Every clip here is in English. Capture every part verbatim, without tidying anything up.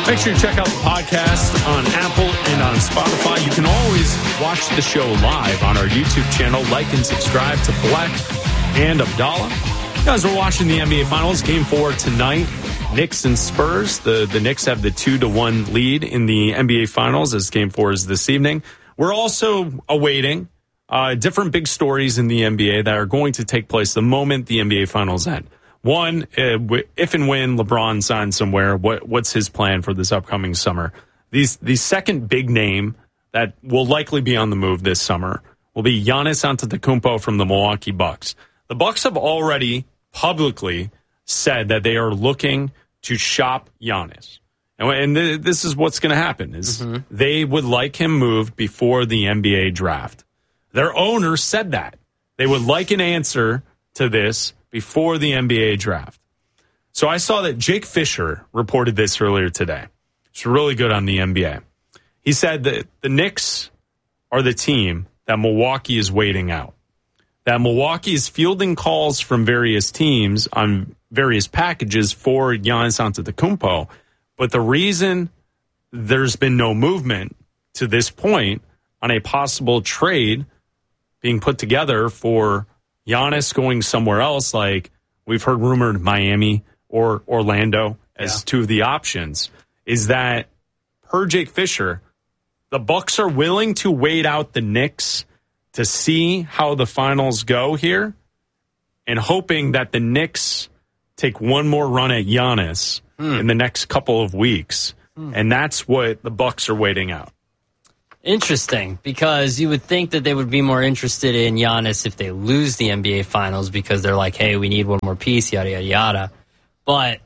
Make sure you check out the podcast on Apple and on Spotify. You can always watch the show live on our YouTube channel. Like and subscribe to Black and Abdallah. Guys, we're watching the N B A Finals. Game four tonight. Knicks and Spurs. The, the Knicks have the two to one lead in the N B A Finals as game four is this evening. We're also awaiting uh, different big stories in the N B A that are going to take place the moment the N B A Finals end. One, uh, if and when LeBron signs somewhere, what, what's his plan for this upcoming summer? These, the second big name that will likely be on the move this summer will be Giannis Antetokounmpo from the Milwaukee Bucks. The Bucks have already publicly said that they are looking to shop Giannis. And, and th- this is what's going to happen, is mm-hmm. they would like him moved before the N B A draft. Their owner said that. They would like an answer to this before the N B A draft. So I saw that Jake Fisher reported this earlier today. It's really good on the N B A. He said that the Knicks are the team that Milwaukee is waiting out. That Milwaukee is fielding calls from various teams on various packages for Giannis Antetokounmpo. But the reason there's been no movement to this point on a possible trade being put together for Giannis going somewhere else, like we've heard rumored Miami or Orlando as yeah. two of the options, is that per Jake Fisher, the Bucks are willing to wait out the Knicks to see how the finals go here and hoping that the Knicks take one more run at Giannis hmm. in the next couple of weeks. Hmm. And that's what the Bucks are waiting out. Interesting, because you would think that they would be more interested in Giannis if they lose the N B A Finals because they're like, hey, we need one more piece, yada, yada, yada. But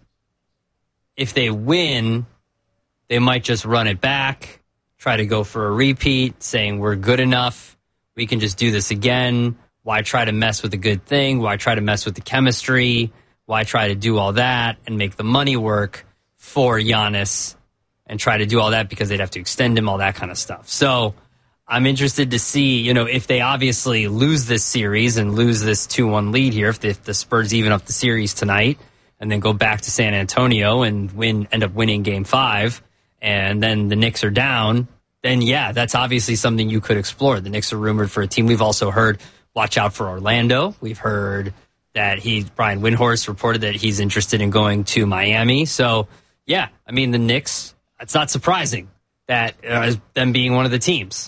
if they win, they might just run it back, try to go for a repeat, saying we're good enough, we can just do this again. Why try to mess with a good thing? Why try to mess with the chemistry? Why try to do all that and make the money work for Giannis and try to do all that because they'd have to extend him, all that kind of stuff. So I'm interested to see, you know, if they obviously lose this series and lose this two one lead here, if the, if the Spurs even up the series tonight and then go back to San Antonio and win, end up winning game five, and then the Knicks are down, then yeah, that's obviously something you could explore. The Knicks are rumored for a team. We've also heard, watch out for Orlando. We've heard that he, Brian Windhorst reported that he's interested in going to Miami. So yeah, I mean, the Knicks, it's not surprising that uh, them being one of the teams.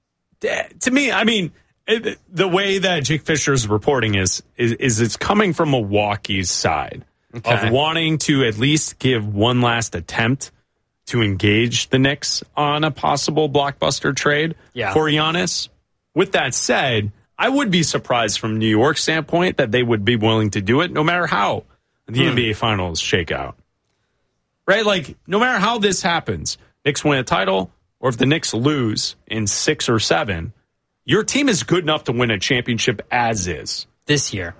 To me, I mean, it, the way that Jake Fisher's reporting is, is, is it's coming from Milwaukee's side okay. of wanting to at least give one last attempt to engage the Knicks on a possible blockbuster trade yeah. for Giannis. With that said, I would be surprised from New York's standpoint that they would be willing to do it no matter how the hmm. N B A Finals shake out. Right? Like, no matter how this happens, Knicks win a title, or if the Knicks lose in six or seven, your team is good enough to win a championship as is. This year.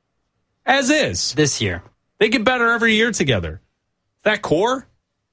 As is. This year. They get better every year together. That core,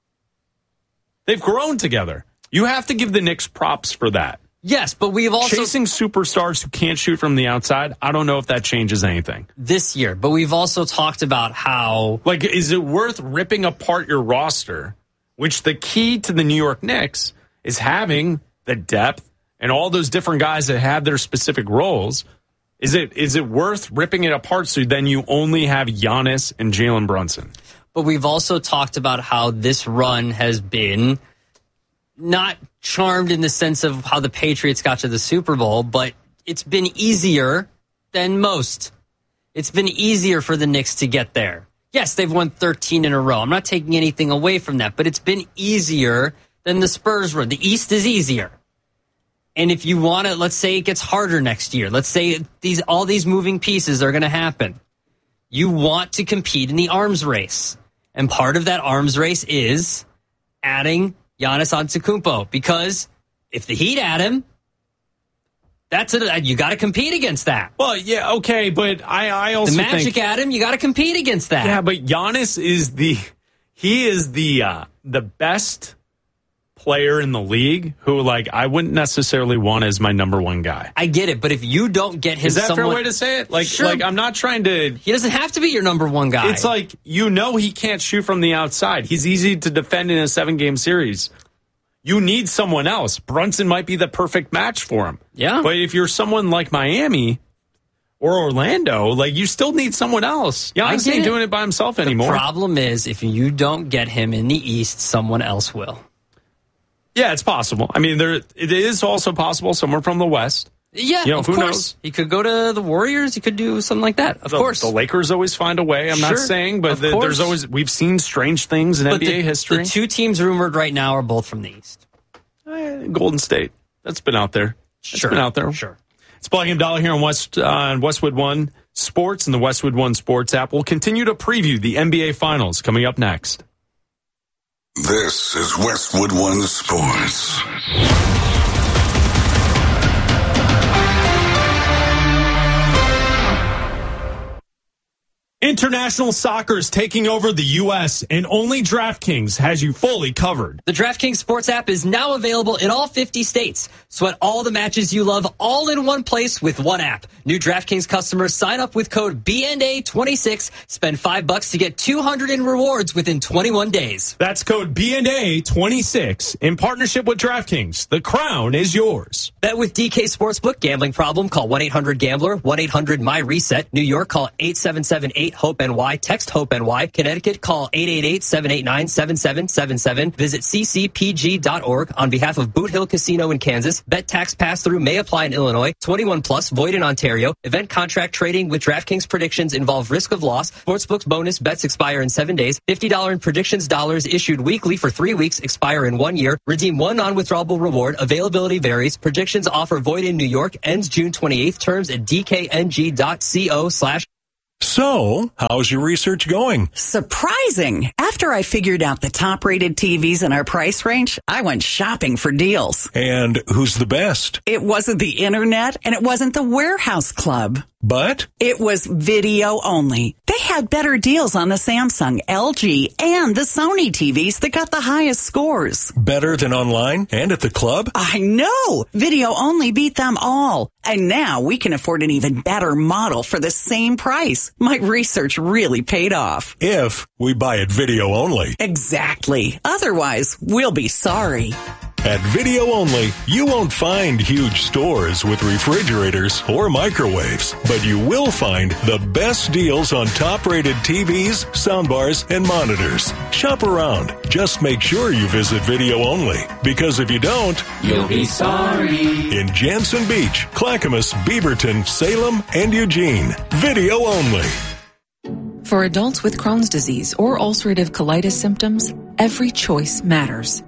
they've grown together. You have to give the Knicks props for that. Yes, but we've also... Chasing superstars who can't shoot from the outside, I don't know if that changes anything. This year, but we've also talked about how... Like, is it worth ripping apart your roster, which the key to the New York Knicks is having the depth and all those different guys that have their specific roles. Is it is it worth ripping it apart so then you only have Giannis and Jalen Brunson? But we've also talked about how this run has been... not charmed in the sense of how the Patriots got to the Super Bowl, but it's been easier than most. It's been easier for the Knicks to get there. Yes, they've won thirteen in a row. I'm not taking anything away from that, but it's been easier than the Spurs run. The East is easier. And if you want to, let's say it gets harder next year. Let's say these all these moving pieces are going to happen. You want to compete in the arms race. And part of that arms race is adding Giannis Antetokounmpo, because if the Heat add him, that's it. You got to compete against that. Well, yeah, okay, but I, I also the Magic think, add him, you got to compete against that. Yeah, but Giannis is the he is the uh, the best player in the league who, like, I wouldn't necessarily want as my number one guy. I get it, but if you don't get him, is that someone, a fair way to say it? Like, sure. like I'm not trying to. He doesn't have to be your number one guy. It's like, you know, he can't shoot from the outside. He's easy to defend in a seven game series. You need someone else. Brunson might be the perfect match for him. Yeah, but if you're someone like Miami or Orlando, like, you still need someone else. Giannis ain't doing it by himself anymore. The problem is, if you don't get him in the East, someone else will. Yeah, it's possible. I mean, there it is also possible someone from the West. Yeah, you know, of who course. knows? He could go to the Warriors. He could do something like that. Of the, course. The Lakers always find a way. I'm sure, not saying, but the, there's always, we've seen strange things in but N B A the, history. The two teams rumored right now are both from the East. Eh, Golden State. That's been out there. That's sure. been out there. Sure. It's Black and Dollar here on West uh, on Westwood One Sports and the Westwood One Sports app. We'll continue to preview the N B A Finals coming up next. This is Westwood One Sports. International soccer is taking over the U S, and only DraftKings has you fully covered. The DraftKings Sports app is now available in all fifty states. Sweat all the matches you love all in one place with one app. New DraftKings customers sign up with code B N A twenty-six. Spend five bucks to get two hundred in rewards within twenty-one days. That's code B N A twenty-six in partnership with DraftKings. The crown is yours. Bet with D K Sportsbook. Gambling problem? Call one eight hundred gambler, one eight hundred my reset. New York, call eight seven seven eight hope N Y. Text HOPE-NY. Connecticut, call eight eight eight, seven eight nine, seven seven seven seven. Visit c c p g dot org. On behalf of Boot Hill Casino in Kansas, bet tax pass-through may apply in Illinois. twenty-one plus, void in Ontario. Event contract trading with DraftKings predictions involve risk of loss. Sportsbook's bonus bets expire in seven days. fifty dollars in predictions dollars issued weekly for three weeks, expire in one year. Redeem one non-withdrawable reward. Availability varies. Predictions offer void in New York. Ends June twenty-eighth. Terms at d k n g dot co slash. So, how's your research going? Surprising. After I figured out the top-rated T Vs in our price range, I went shopping for deals. And who's the best? It wasn't the internet, and it wasn't the Warehouse Club. But? It was video only. They had better deals on the Samsung, L G, and the Sony T Vs that got the highest scores. Better than online and at the club? I know! Video only beat them all. And now we can afford an even better model for the same price. My research really paid off. If we buy it video only. Exactly. Otherwise, we'll be sorry. At Video Only, you won't find huge stores with refrigerators or microwaves, but you will find the best deals on top-rated T Vs, soundbars, and monitors. Shop around. Just make sure you visit Video Only, because if you don't, you'll be sorry. In Jansen Beach, Clackamas, Beaverton, Salem, and Eugene. Video Only. For adults with Crohn's disease or ulcerative colitis symptoms, every choice matters.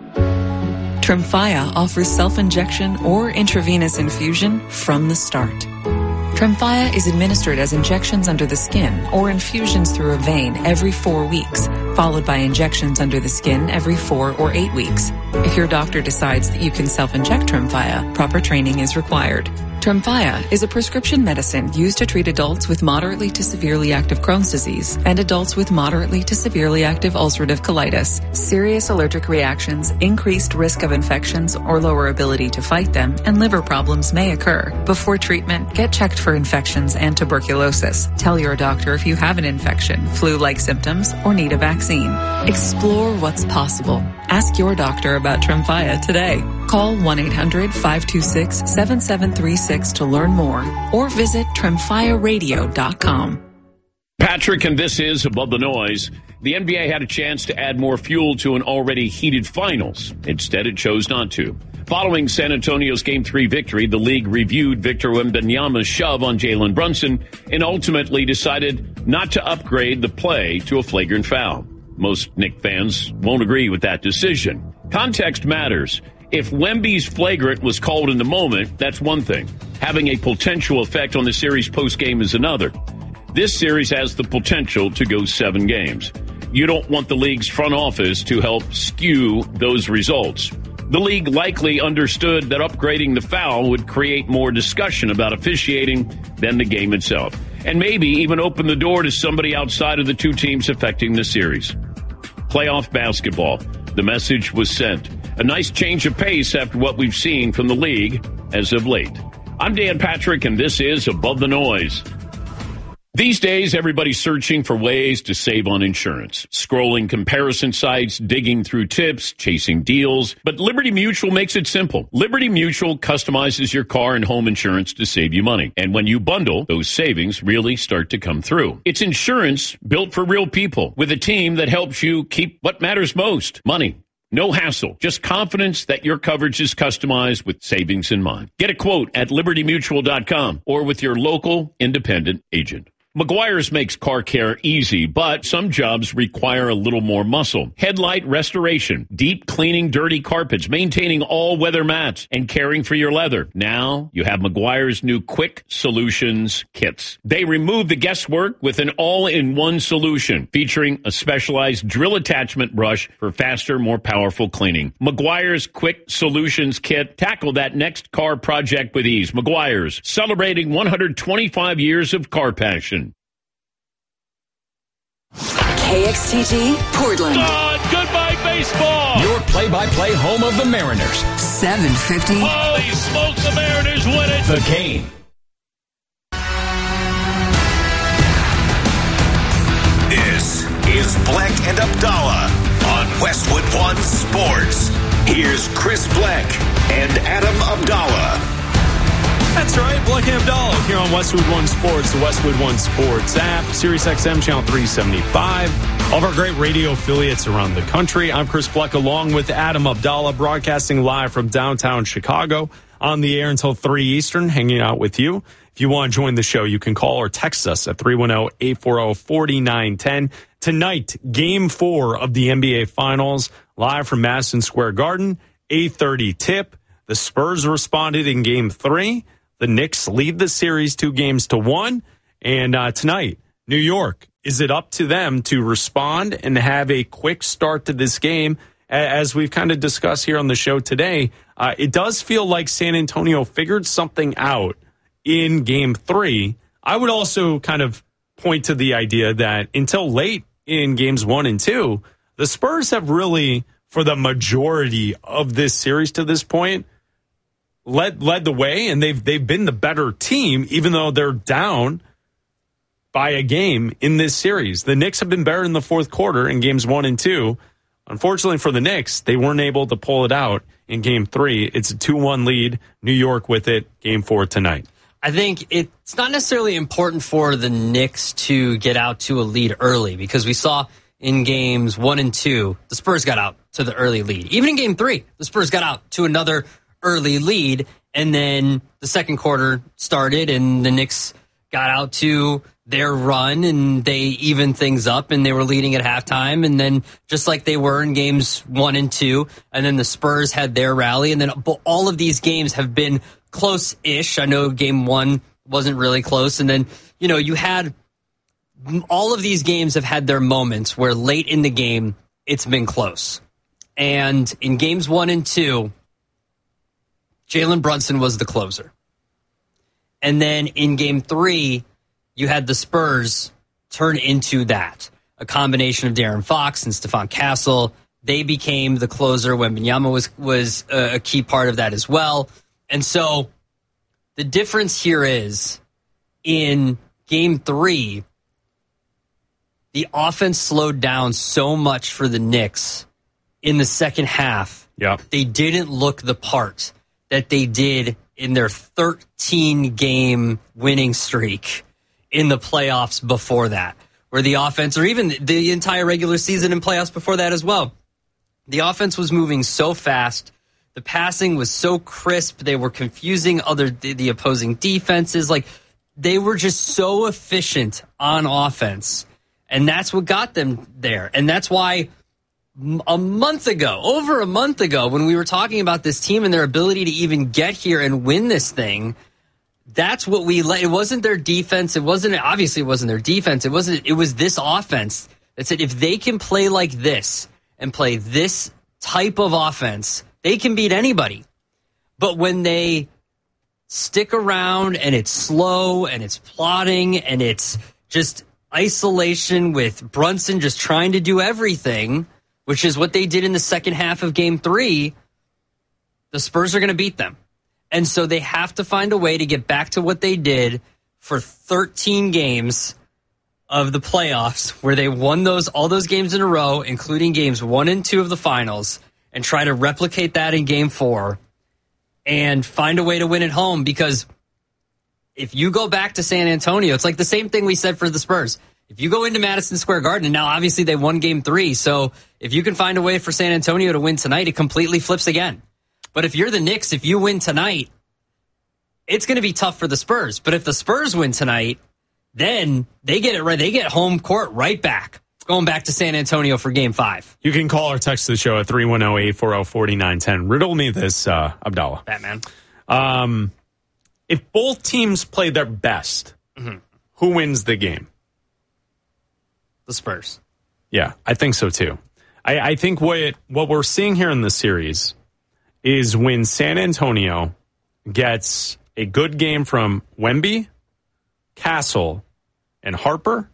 Tremfya offers self-injection or intravenous infusion from the start. Tremfya is administered as injections under the skin or infusions through a vein every four weeks, followed by injections under the skin every four or eight weeks. If your doctor decides that you can self-inject Tremfya, proper training is required. Tremfya is a prescription medicine used to treat adults with moderately to severely active Crohn's disease and adults with moderately to severely active ulcerative colitis. Serious allergic reactions, increased risk of infections or lower ability to fight them, and liver problems may occur. Before treatment, get checked for infections and tuberculosis. Tell your doctor if you have an infection, flu-like symptoms, or need a vaccine. Explore what's possible. Ask your doctor about Tremfya today. Call one eight hundred, five two six, seven seven three six to learn more or visit tremfya radio dot com. Patrick, and this is Above the Noise. The N B A had a chance to add more fuel to an already heated finals. Instead, it chose not to. Following San Antonio's Game three victory, the league reviewed Victor Wembanyama's shove on Jalen Brunson and ultimately decided not to upgrade the play to a flagrant foul. Most Knicks fans won't agree with that decision. Context matters. If Wemby's flagrant was called in the moment, that's one thing. Having a potential effect on the series postgame is another. This series has the potential to go seven games. You don't want the league's front office to help skew those results. The league likely understood that upgrading the foul would create more discussion about officiating than the game itself, and maybe even open the door to somebody outside of the two teams affecting the series. Playoff basketball. The message was sent. A nice change of pace after what we've seen from the league as of late. I'm Dan Patrick, and this is Above the Noise. These days, everybody's searching for ways to save on insurance. Scrolling comparison sites, digging through tips, chasing deals. But Liberty Mutual makes it simple. Liberty Mutual customizes your car and home insurance to save you money. And when you bundle, those savings really start to come through. It's insurance built for real people with a team that helps you keep what matters most, money. No hassle, just confidence that your coverage is customized with savings in mind. Get a quote at liberty mutual dot com or with your local independent agent. Meguiar's makes car care easy, but some jobs require a little more muscle. Headlight restoration, deep cleaning dirty carpets, maintaining all-weather mats, and caring for your leather. Now you have Meguiar's new Quick Solutions kits. They remove the guesswork with an all-in-one solution featuring a specialized drill attachment brush for faster, more powerful cleaning. Meguiar's Quick Solutions kit. Tackle that next car project with ease. Meguiar's, celebrating one hundred twenty-five years of car passion. K X T G, Portland. God, goodbye baseball. Your play-by-play home of the Mariners. seven fifty. Holy smokes, the Mariners win it. The Game. This is Black and Abdallah on Westwood One Sports. Here's Chris Black and Adam Abdallah. That's right, Black and Abdallah here on Westwood One Sports, the Westwood One Sports app, Sirius X M channel three seventy-five, all of our great radio affiliates around the country. I'm Chris Black along with Adam Abdallah, broadcasting live from downtown Chicago, on the air until three Eastern, hanging out with you. If you want to join the show, you can call or text us at three one zero, eight four zero, four nine one zero. Tonight, game four of the N B A Finals, live from Madison Square Garden, eight thirty tip. The Spurs responded in game three. The Knicks lead the series two games to one. And uh, tonight, New York, is it up to them to respond and have a quick start to this game? As we've kind of discussed here on the show today, uh, it does feel like San Antonio figured something out in game three. I would also kind of point to the idea that until late in games one and two, the Spurs have really, for the majority of this series to this point, led led the way, and they've they've been the better team, even though they're down by a game in this series. The Knicks have been better in the fourth quarter in games one and two. Unfortunately for the Knicks, they weren't able to pull it out in game three. It's a two one lead. New York with it. Game four tonight. I think it's not necessarily important for the Knicks to get out to a lead early, because we saw in games one and two, the Spurs got out to the early lead. Even in game three, the Spurs got out to another early lead, and then the second quarter started and the Knicks got out to their run and they evened things up and they were leading at halftime, and then just like they were in games one and two, and then the Spurs had their rally, and then all of these games have been close-ish. I know game one wasn't really close, and then, you know, you had all of these games have had their moments where late in the game it's been close. And in games one and two, Jalen Brunson was the closer. And then in game three, you had the Spurs turn into that. A combination of De'Aaron Fox and Stephon Castle. They became the closer when Wembanyama was, was a, a key part of that as well. And so the difference here is in game three, the offense slowed down so much for the Knicks in the second half. Yep. They didn't look the part that they did in their thirteen-game winning streak in the playoffs before that, where the offense, or even the entire regular season and playoffs before that as well, the offense was moving so fast. The passing was so crisp. They were confusing other the, the opposing defenses. Like, they were just so efficient on offense, and that's what got them there. And that's why a month ago, over a month ago, when we were talking about this team and their ability to even get here and win this thing, that's what we let. It wasn't their defense. It wasn't, obviously it wasn't their defense. It wasn't, it was this offense that said, if they can play like this and play this type of offense, they can beat anybody. But when they stick around and it's slow and it's plotting and it's just isolation with Brunson just trying to do everything, which is what they did in the second half of game three, the Spurs are going to beat them. And so they have to find a way to get back to what they did for thirteen games of the playoffs, where they won those all those games in a row, including games one and two of the finals, and try to replicate that in game four and find a way to win at home. Because if you go back to San Antonio, it's like the same thing we said for the Spurs. If you go into Madison Square Garden, and now obviously they won game three, so if you can find a way for San Antonio to win tonight, it completely flips again. But if you're the Knicks, if you win tonight, it's going to be tough for the Spurs. But if the Spurs win tonight, then they get it right. They get home court right back, going back to San Antonio for game five. You can call or text the show at three one zero, eight four zero, four nine one zero. Riddle me this, uh, Abdallah. Batman. Um, if both teams play their best, mm-hmm. who wins the game? The Spurs. Yeah, I think so too. I, I think what what we're seeing here in the series is when San Antonio gets a good game from Wemby, Castle, and Harper,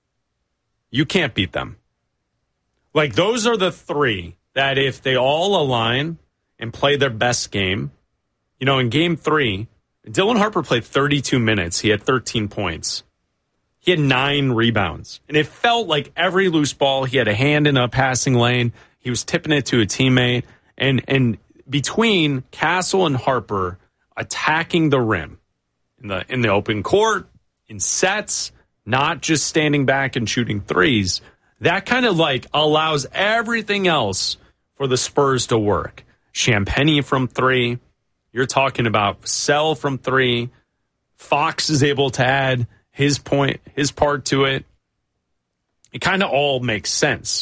you can't beat them. Like, those are the three that if they all align and play their best game, you know, in game three, Dylan Harper played thirty-two minutes. He had thirteen points. He had nine rebounds. And it felt like every loose ball, he had a hand in a passing lane. He was tipping it to a teammate. And, and between Castle and Harper attacking the rim in the in the open court, in sets, not just standing back and shooting threes, that kind of like allows everything else for the Spurs to work. Champagnie from three. You're talking about Sell from three. Fox is able to add his point, his part to it. It kind of all makes sense.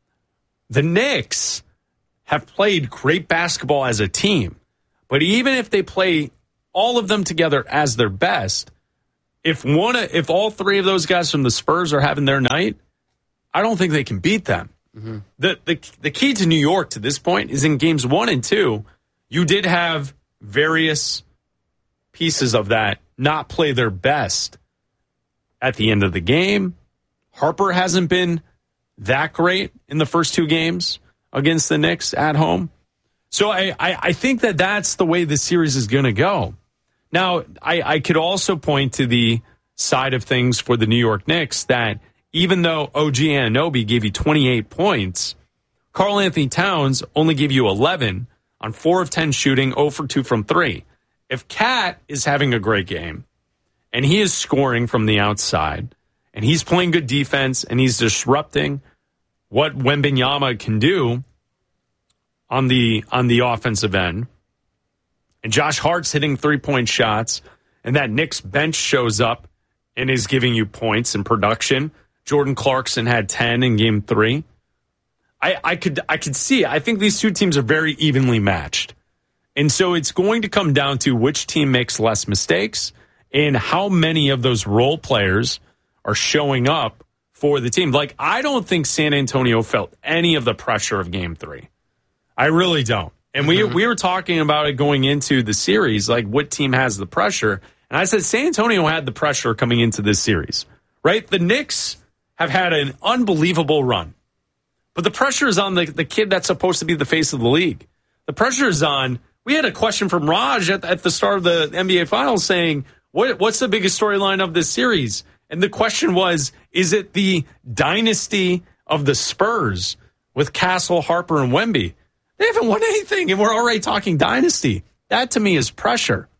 The Knicks have played great basketball as a team, but even if they play all of them together as their best, if one, if all three of those guys from the Spurs are having their night, I don't think they can beat them. Mm-hmm. The, the the key to New York to this point is in games one and two, you did have various pieces of that not play their best at the end of the game. Harper hasn't been that great in the first two games against the Knicks at home. So I, I, I think that that's the way this series is going to go. Now, I, I could also point to the side of things for the New York Knicks that even though O G Anunoby gave you twenty-eight points, Karl Anthony Towns only gave you eleven on four of ten shooting, zero for two from three. If Cat is having a great game and he is scoring from the outside and he's playing good defense and he's disrupting what Wembanyama can do on the on the offensive end, and Josh Hart's hitting three-point shots, and that Knicks bench shows up and is giving you points and production. Jordan Clarkson had ten in game three. I, I could I could see, I think these two teams are very evenly matched. And so it's going to come down to which team makes less mistakes and how many of those role players are showing up for the team. Like, I don't think San Antonio felt any of the pressure of game three. I really don't. And we we were talking about it going into the series, like what team has the pressure. And I said San Antonio had the pressure coming into this series, right? The Knicks have had an unbelievable run. But the pressure is on the, the kid that's supposed to be the face of the league. The pressure is on, we had a question from Raj at, at the start of the N B A Finals saying, what, what's the biggest storyline of this series? And the question was, is it the dynasty of the Spurs with Castle, Harper, and Wemby? They haven't won anything, and we're already talking dynasty. That, to me, is pressure.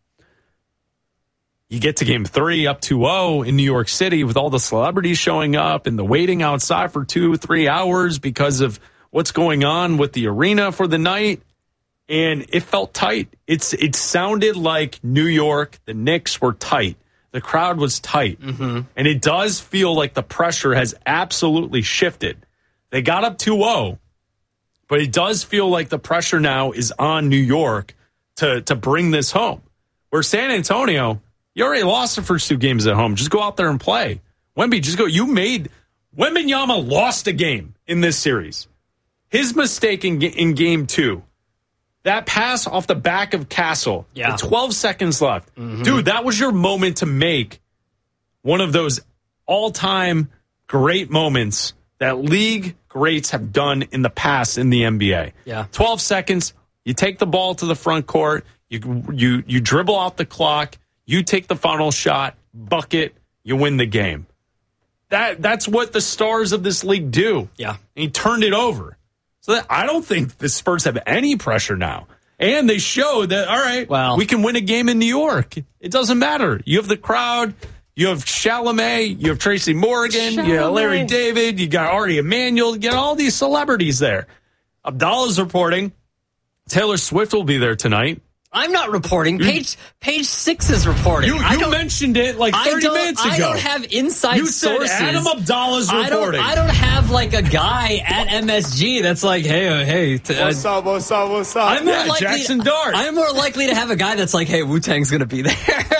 You get to game three, up two oh in New York City with all the celebrities showing up and the waiting outside for two, three hours because of what's going on with the arena for the night. And it felt tight. It's It sounded like New York, the Knicks were tight. The crowd was tight. Mm-hmm. And it does feel like the pressure has absolutely shifted. They got up two oh. But it does feel like the pressure now is on New York to, to bring this home. Where San Antonio, you already lost the first two games at home. Just go out there and play. Wemby, just go. You made Wembanyama lost a game in this series. His mistake in, in game two, that pass off the back of Castle, yeah. with twelve seconds left. Mm-hmm. Dude, that was your moment to make one of those all-time great moments that league greats have done in the past in the N B A. Yeah. twelve seconds, You take the ball to the front court. You you you dribble out the clock. You take the final shot, bucket. You win the game. That that's what the stars of this league do. Yeah, and he turned it over. So that, I don't think the Spurs have any pressure now. And they showed that, all right, well, we can win a game in New York. It doesn't matter. You have the crowd. You have Chalamet. You have Tracy Morgan. Chalamet. You have Larry David. You got Ari Emanuel. You got all these celebrities there. Abdallah's reporting. Taylor Swift will be there tonight. I'm not reporting. Page Page Six is reporting. You, you mentioned it like thirty minutes ago. I don't have inside you sources. Said Adam Abdallah's reporting. I don't, I don't have like a guy at M S G that's like, hey, uh, hey. T- uh, what's up, what's up, what's up? I'm more yeah, likely, Jackson Dart. I'm more likely to have a guy that's like, hey, Wu-Tang's going to be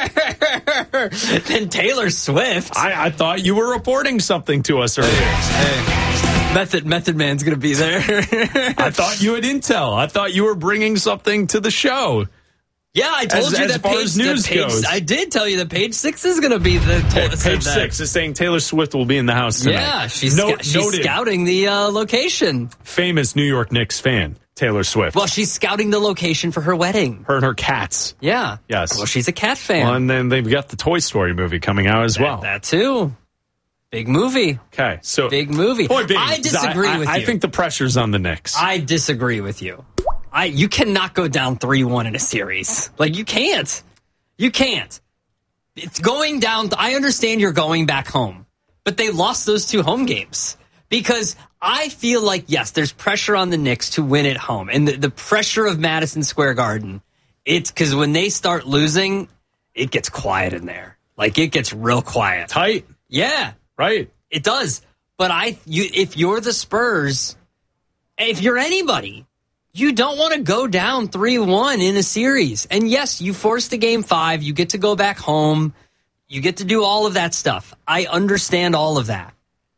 there than Taylor Swift. I, I thought you were reporting something to us earlier. Hey. Method Method Man's going to be there. I thought you had intel. I thought you were bringing something to the show. Yeah, I told as, you as that far page, as news that page goes. I did tell you that page six is going to be the Hey, to- page six is saying Taylor Swift will be in the house tonight. Yeah, she's, no, sc- she's noted, scouting the uh, location. Famous New York Knicks fan, Taylor Swift. Well, she's scouting the location for her wedding. Her and her cats. Yeah. Yes. Well, she's a cat fan. Well, and then they've got the Toy Story movie coming out as that, well. That too. Big movie. Okay, so big movie. Boy, big. I disagree I, I, with you. I think the pressure's on the Knicks. I disagree with you. I you cannot go down three one in a series. Like you can't. You can't. It's going down. I understand you're going back home, but they lost those two home games because I feel like yes, there's pressure on the Knicks to win at home, and the, the pressure of Madison Square Garden. It's because when they start losing, it gets quiet in there. Like it gets real quiet, tight. Yeah. Right. It does. But I, you, if you're the Spurs, if you're anybody, you don't want to go down three one in a series. And yes, you forced a game five. You get to go back home. You get to do all of that stuff. I understand all of that.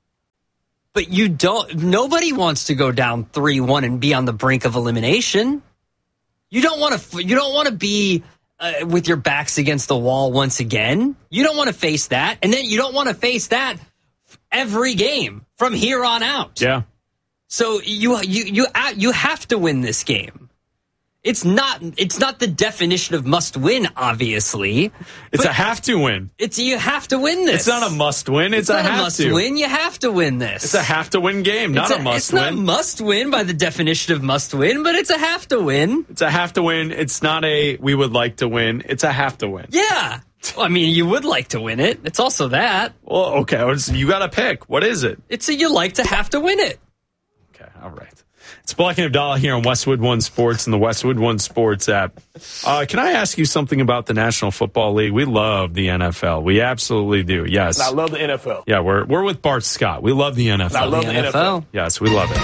But you don't, nobody wants to go down three one and be on the brink of elimination. You don't want to, you don't want to be uh, with your backs against the wall once again. You don't want to face that. And then you don't want to face that every game from here on out. Yeah. So you you you you have to win this game. It's not it's not the definition of must win, obviously. It's a have to win. It's you have to win this. It's not a must win. It's, it's a not have a must to win. You have to win this. It's a have to win game, not it's a, a must it's win. It's not must win by the definition of must win, but it's a have to win. It's a have to win. It's not a we would like to win. It's a have to win. Yeah. Well, I mean, you would like to win it. It's also that. Well, okay. You got to pick. What is it? It's a you like to have to win it. Okay. All right. It's Black and Abdallah here on Westwood One Sports and the Westwood One Sports app. Uh, can I ask you something about the National Football League? We love the N F L. We absolutely do. Yes. I love the N F L. Yeah, we're we're with Bart Scott. We love the N F L. I love the, the N F L. N F L. Yes, we love it.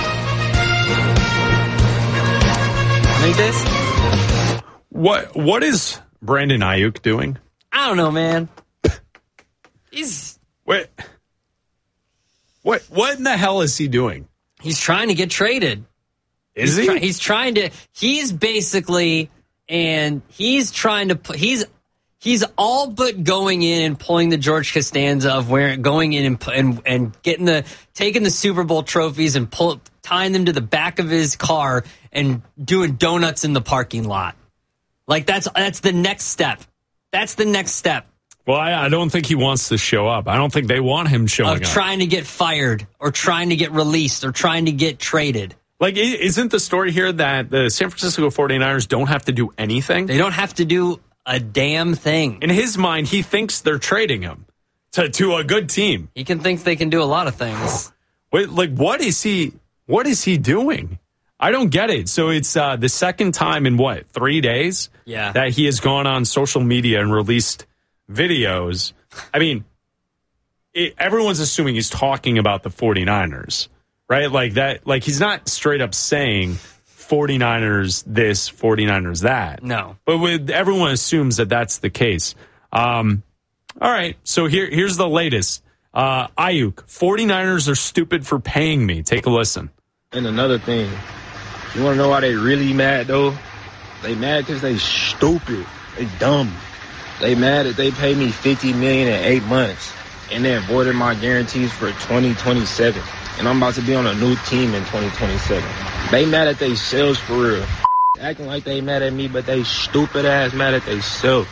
How many days? What what is Brandon Ayuk doing? I don't know, man. He's Wait. What what in the hell is he doing? He's trying to get traded. Is he's he? Try, he's trying to. He's basically, and he's trying to. put He's he's all but going in and pulling the George Costanza of where going in and and and getting the taking the Super Bowl trophies and pull tying them to the back of his car and doing donuts in the parking lot. Like that's that's the next step. That's the next step. Well, I, I don't think he wants to show up. I don't think they want him showing of up. Trying to get fired or trying to get released or trying to get traded. Like, isn't the story here that the San Francisco forty-niners don't have to do anything? They don't have to do a damn thing. In his mind, he thinks they're trading him to, to a good team. He can think they can do a lot of things. Wait, like, what is he, what is he doing? I don't get it. So it's uh, the second time in, what, three days? Yeah. That he has gone on social media and released videos. I mean, it, everyone's assuming he's talking about the forty-niners, right? Like that, like he's not straight up saying forty-niners this, forty-niners that. No. But with, everyone assumes that that's the case. Um, all right, so here, here's the latest. Uh, Ayuk, forty-niners are stupid for paying me. Take a listen. And another thing, you want to know why they really mad, though? They mad because they stupid. They dumb. They mad that they paid me fifty million dollars in eight months, and they avoided my guarantees for twenty twenty-seven. And I'm about to be on a new team in twenty twenty-seven. They mad at they sales for real. acting like they mad at me, but they stupid ass mad at themselves.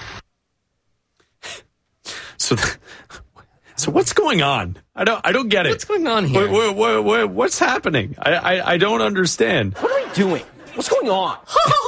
So, so what's going on? I don't, I don't get it. What's going on here? What, what, what, what's happening? I, I, I don't understand. What are we doing? What's going on?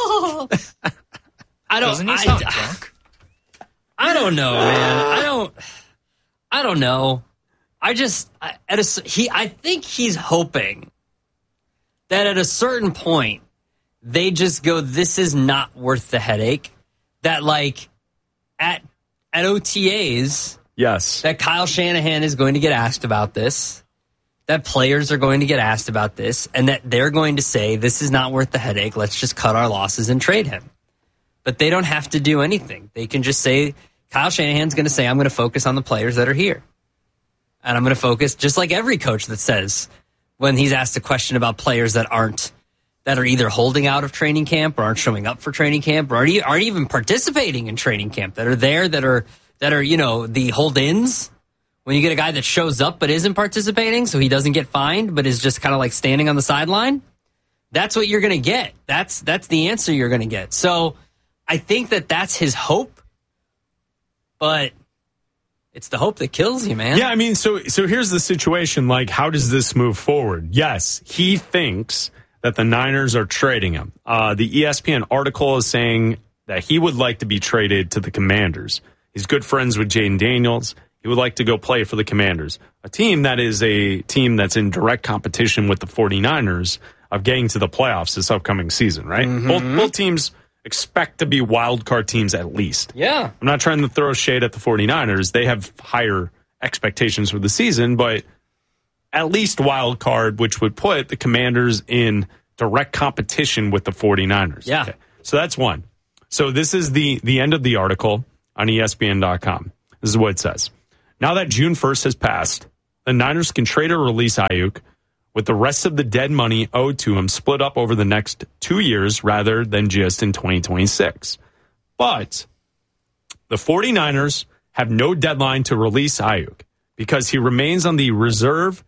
I don't. Doesn't he I, sound drunk? I don't know, man. I don't. I don't know. I just I, at a he. I think he's hoping that at a certain point they just go, "This is not worth the headache." That like at at O T As, yes, that Kyle Shanahan is going to get asked about this. That players are going to get asked about this, and that they're going to say, "This is not worth the headache. Let's just cut our losses and trade him." But they don't have to do anything. They can just say, Kyle Shanahan's going to say, I'm going to focus on the players that are here. And I'm going to focus, just like every coach that says, when he's asked a question about players that aren't, that are either holding out of training camp or aren't showing up for training camp or aren't, aren't even participating in training camp, that are there, that are, that are, you know, the hold-ins. When you get a guy that shows up but isn't participating, so he doesn't get fined, but is just kind of like standing on the sideline, that's what you're going to get. That's, that's the answer you're going to get. So I think that that's his hope, but it's the hope that kills you, man. Yeah, I mean, so so here's the situation. Like, how does this move forward? Yes, he thinks that the Niners are trading him. Uh, the E S P N article is saying that he would like to be traded to the Commanders. He's good friends with Jaden Daniels. He would like to go play for the Commanders, a team that is a team that's in direct competition with the 49ers of getting to the playoffs this upcoming season, right? Mm-hmm. Both, both teams expect to be wild card teams at least. Yeah. I'm not trying to throw shade at the 49ers. They have higher expectations for the season, but at least wild card, which would put the Commanders in direct competition with the 49ers. Yeah. Okay. So that's one. So this is the, the end of the article on E S P N dot com. This is what it says. Now that June first has passed, the Niners can trade or release Ayuk with the rest of the dead money owed to him split up over the next two years rather than just in twenty twenty-six. But the 49ers have no deadline to release Ayuk because he remains on the reserve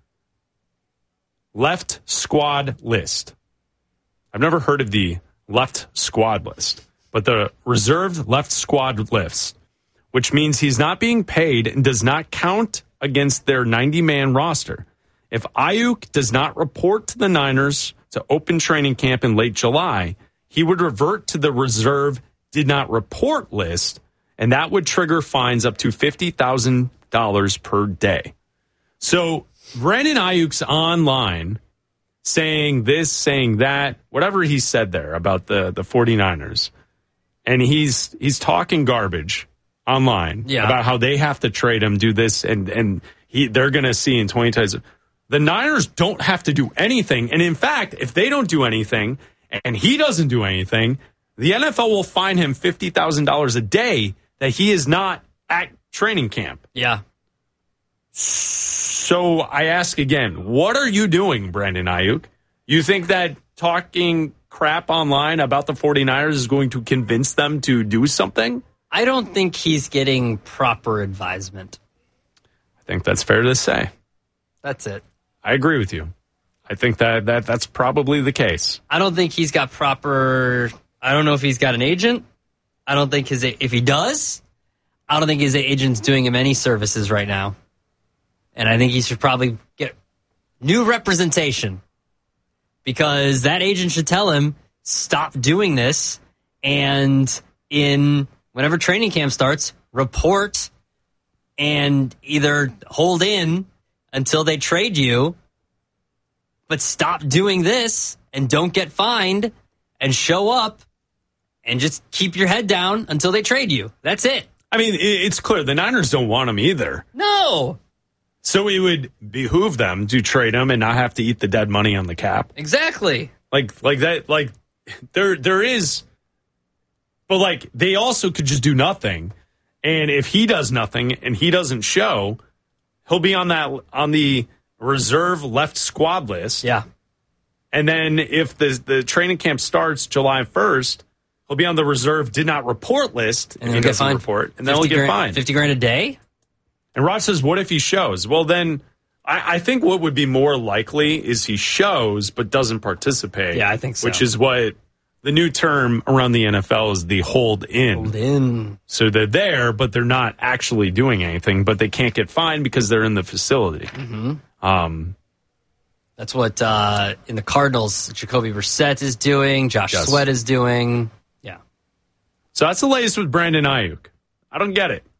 left squad list. I've never heard of the left squad list, but the reserved left squad list, which means he's not being paid and does not count against their ninety-man roster. If Ayuk does not report to the Niners to open training camp in late July, he would revert to the reserve did not report list, and that would trigger fines up to fifty thousand dollars per day. So Brandon Ayuk's online saying this, saying that, whatever he said there about the, the 49ers, and he's he's talking garbage online yeah. about how they have to trade him, do this, and, and he they're going to see in twenty times. The Niners don't have to do anything. And in fact, if they don't do anything and he doesn't do anything, the N F L will fine him fifty thousand dollars a day that he is not at training camp. Yeah. So I ask again, what are you doing, Brandon Ayuk? You think that talking crap online about the 49ers is going to convince them to do something? I don't think he's getting proper advisement. I think that's fair to say. That's it. I agree with you. I think that, that that's probably the case. I don't think he's got proper... I don't know if he's got an agent. I don't think his... If he does, I don't think his agent's doing him any services right now. And I think he should probably get new representation. Because that agent should tell him, stop doing this. And in whenever training camp starts, report and either hold in until they trade you, but stop doing this and don't get fined and show up and just keep your head down until they trade you. That's it. I mean, it's clear the Niners don't want him either. No. So it would behoove them to trade him and not have to eat the dead money on the cap. Exactly. Like, like that, like there, there is, but like they also could just do nothing. And if he does nothing and he doesn't show, he'll be on that on the reserve left squad list. Yeah. And then if the the training camp starts July first, he'll be on the reserve did not report list. And if he doesn't report, and then he'll get grand, fined. fifty grand a day? And Ross says, what if he shows? Well, then I, I think what would be more likely is he shows but doesn't participate. Yeah, I think so. Which is what the new term around the N F L is the hold in. Hold in. So they're there, but they're not actually doing anything, but they can't get fined because they're in the facility. Mm-hmm. Um, That's what uh, in the Cardinals, Jacoby Brissett is doing, Josh Yes. Sweat is doing. Yeah. So that's the latest with Brandon Ayuk. I don't get it.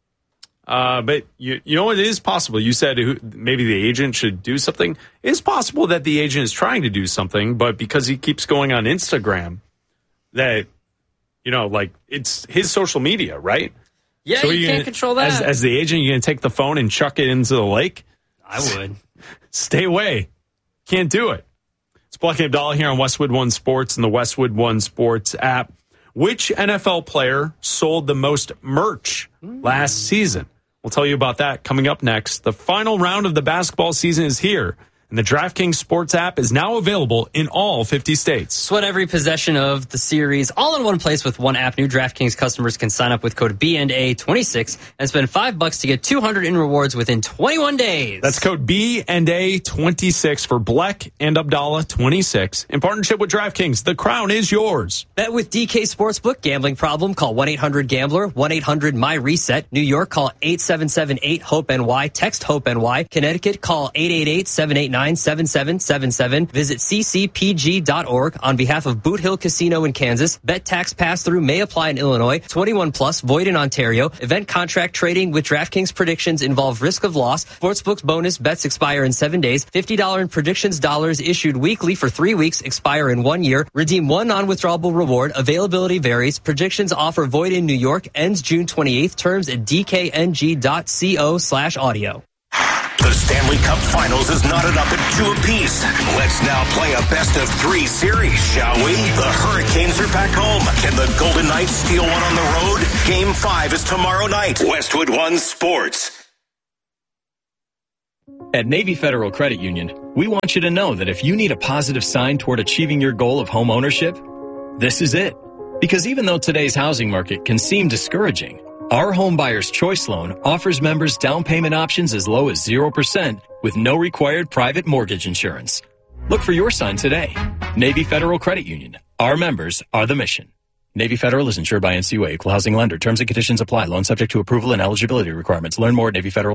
Uh, but you you know, it is possible. You said who, maybe the agent should do something. It is possible that the agent is trying to do something, but because he keeps going on Instagram, that, you know, like it's his social media, right? Yeah, so you can't gonna, control that. As, as the agent, you're going to take the phone and chuck it into the lake? I would. Stay away. Can't do it. It's Black and Abdallah here on Westwood One Sports and the Westwood One Sports app. Which N F L player sold the most merch last season? We'll tell you about that coming up next. The final round of the basketball season is here, and the DraftKings Sports app is now available in all fifty states. Sweat every possession of the series all in one place with one app. New DraftKings customers can sign up with code B N A twenty-six and spend five bucks to get two hundred in rewards within twenty-one days. That's code B N A twenty-six for Black and Abdallah twenty-six. In partnership with DraftKings, the crown is yours. Bet with D K Sportsbook. Gambling problem? Call one eight hundred gambler, one eight hundred my reset. New York, call eight seven seven eight hope N Y. Text HOPE-NY. Connecticut, call eight eight eight seven eight nine seven seven seven seven. Visit c c p g dot org on behalf of Boot Hill Casino in Kansas. Bet tax pass-through may apply in Illinois. twenty-one plus, void in Ontario. Event contract trading with DraftKings predictions involve risk of loss. Sportsbook's bonus bets expire in seven days. fifty dollars in predictions dollars issued weekly for three weeks, expire in one year. Redeem one non-withdrawable reward. Availability varies. Predictions offer void in New York. Ends June twenty-eighth. Terms at d k n g dot co slash audio. The Stanley Cup Finals is knotted up at two apiece. Let's now play a best of three series, shall we? The Hurricanes are back home. Can the Golden Knights steal one on the road? Game five is tomorrow night. Westwood One Sports. At Navy Federal Credit Union, we want you to know that if you need a positive sign toward achieving your goal of home ownership, this is it. Because even though today's housing market can seem discouraging, our Home Buyer's Choice Loan offers members down payment options as low as zero percent with no required private mortgage insurance. Look for your sign today. Navy Federal Credit Union. Our members are the mission. Navy Federal is insured by N C U A, Equal Housing Lender. Terms and conditions apply. Loan subject to approval and eligibility requirements. Learn more at Navy Federal.